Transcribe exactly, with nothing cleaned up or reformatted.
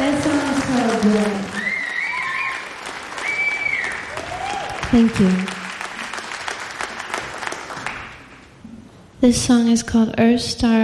That song is called Blood. Thank you. This song is called Earth Star